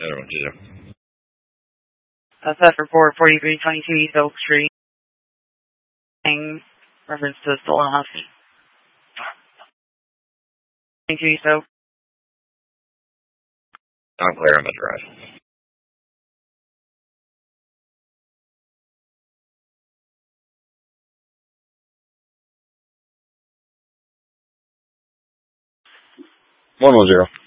Set report 4322 East Oak Street. Reference to stolen hostage. 22 East Oak. I'm clear, I'm at drive. One 110.